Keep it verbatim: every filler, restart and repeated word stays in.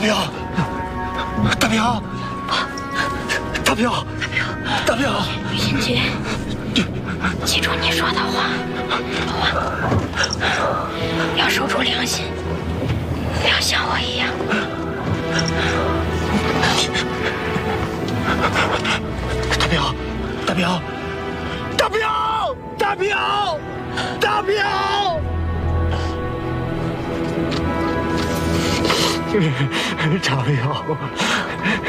彪，大彪，大彪，大彪， 雨欣姐，记住你说的话，好吧？要守住良心，不要像我一样。 大彪，大彪，大彪，大彪，大彪！大彪。